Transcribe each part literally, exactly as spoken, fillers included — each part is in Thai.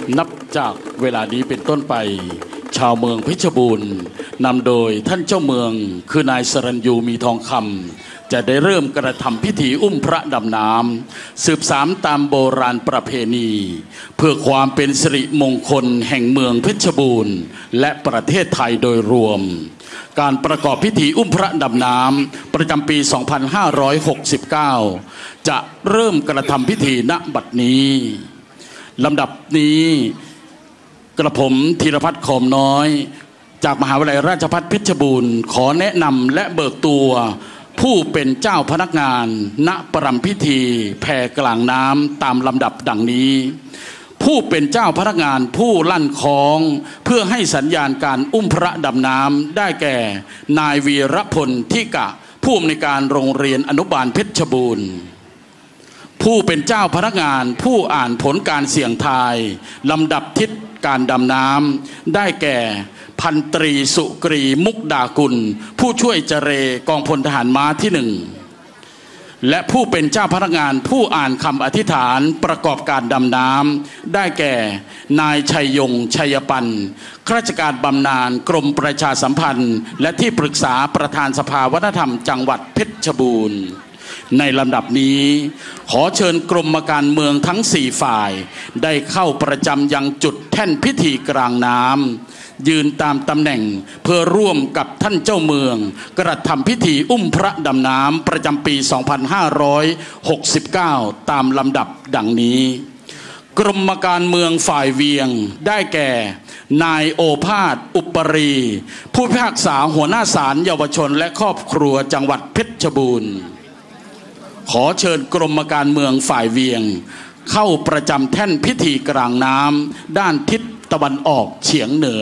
นับจากเวลานี้เป็นต้นไปชาวเมืองเพชรบูรณ์นำโดยท่านเจ้าเมืองคือนายสรัญยูมีทองคำจะได้เริ่มกระทำพิธีอุ้มพระดำน้ำสืบสานตามโบราณประเพณีเพื่อความเป็นสิริมงคลแห่งเมืองเพชรบูรณ์และประเทศไทยโดยรวมการประกอบพิธีอุ้มพระดำน้ำประจำปี สองพันห้าร้อยหกสิบเก้า จะเริ่มกระทำพิธีณบัดนี้ลำดับนี้กระผมธีรพัฒน์ ขอมน้อยจากมหาวิทยาลัยราชภัฏเพชรบูรณ์ขอแนะนำและเบิกตัวผู้เป็นเจ้าพนักงานณประรำพิธีแพกลางน้ำตามลำดับดังนี้ผู้เป็นเจ้าพนักงานผู้ลั่นคล้องเพื่อให้สัญญาณการอุ้มพระดำน้ำได้แก่นายวีรพลทิกะผู้อำนวยการโรงเรียนอนุบาลเพชรบูรณ์ผู้เป็นเจ้าพนักงานผู้อ่านผลการเสี่ยงทายลำดับทิศการดำน้ำได้แก่พันตรีสุกรีมุกดากุลผู้ช่วยเจเรกองพลทหารม้าที่หนึ่งและผู้เป็นเจ้าพนักงานผู้อ่านคำอธิษฐานประกอบการดำน้ำได้แก่นายชัยยงชัยปันข้าราชการบำนาญกรมประชาสัมพันธ์และที่ปรึกษาประธานสภาวัฒนธรรมจังหวัดเพชรบูรณ์ในลำดับนี้ขอเชิญกรมการเมืองทั้งสี่ฝ่ายได้เข้าประจำยังจุดแท่นพิธีกลางน้ำยืนตามตำแหน่งเพื่อร่วมกับท่านเจ้าเมืองกระทำพิธีอุ้มพระดำน้ำประจำปี สองพันห้าร้อยหกสิบเก้า ตามลำดับดังนี้กรมการเมืองฝ่ายเวียงได้แก่นายโอภาสอุปรีผู้พิพากษาหัวหน้าศาลเยาวชนและครอบครัวจังหวัดเพชรบูรณ์ขอเชิญกรมการเมืองฝ่ายเวียงเข้าประจำแท่นพิธีกลางน้ำด้านทิศตะวันออกเฉียงเหนื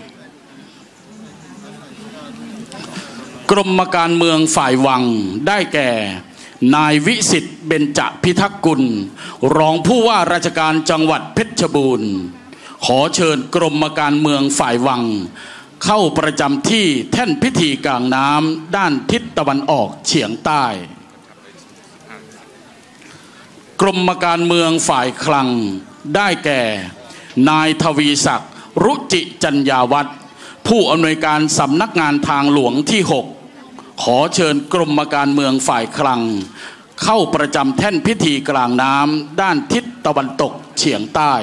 อกรมการเมืองฝ่ายวังได้แก่นายวิสิทธิ์เบญจพิทักษ์กุลรองผู้ว่าราชการจังหวัดเพชรบูรณ์ขอเชิญกรมการเมืองฝ่ายวังเข้าประจำที่แท่นพิธีกลางน้ำด้านทิศตะวันออกเฉียงใต้กรมการเมืองฝ่ายคลังได้แก่นายทวีศักดิ์รุจิจัญญาวัฒน์ผู้อำนวยการสำนักงานทางหลวงที่หกขอเชิญกรมการเมืองฝ่ายคลังเข้าประจำแท่นพิธีกลางน้ำด้านทิศตะวันตกเฉียงใต้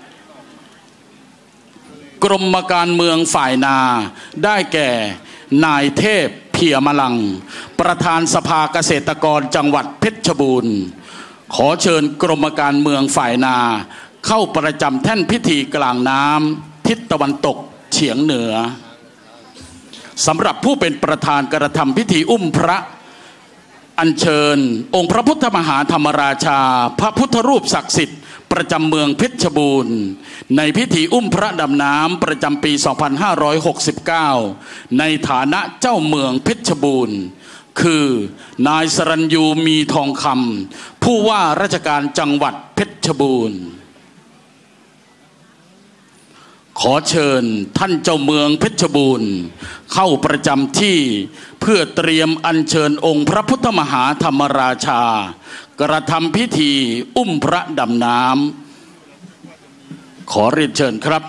กรมการเมืองฝ่ายนาได้แก่นายเทพเพียมลังประธานสภาเกษตรกรจังหวัดเพชรบูรณ์ขอเชิญกรมการเมืองฝ่ายนาเข้าประจำแท่นพิธีกลางน้ำทิศตะวันตกเฉียงเหนือสำหรับผู้เป็นประธานกระทำพิธีอุ้มพระอัญเชิญองค์พระพุทธมหาธรรมราชาพระพุทธรูปศักดิ์สิทธิ์ประจำเมืองเพชรบูรณ์ในพิธีอุ้มพระดำน้ำประจำปี สองพันห้าร้อยหกสิบเก้า ในฐานะเจ้าเมืองเพชรบูรณ์คือนายสรัญยูมีทองคำผู้ว่าราชการจังหวัดเพชรบูรณ์ขอเชิญท่านเจ้าเมืองเพชรบูรณ์เข้าประจำที่เพื่อเตรียมอัญเชิญองค์พระพุทธมหาธรรมราชากระทำพิธีอุ้มพระดำน้ำขอเรียนเชิญครับ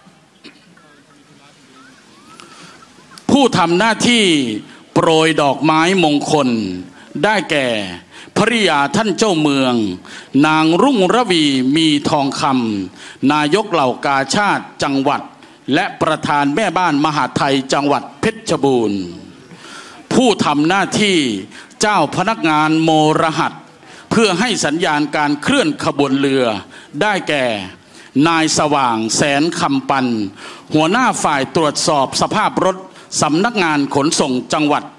ผู้ทำหน้าที่โปรยดอกไม้มงคลได้แก่ภริยาท่านเจ้าเมืองนางรุ่งระวีมีทองคำนายกเหล่ากาชาติจังหวัดและประธานแม่บ้านมหาไทยจังหวัดเพชรบูรณ์ผู้ทำหน้าที่เจ้าพนักงานโมรหัสเพื่อให้สัญญาณการเคลื่อนขบวนเรือได้แก่นายสว่างแสนคำปันหัวหน้าฝ่ายตรวจสอบสภาพรถสำนักงานขนส่งจังหวัด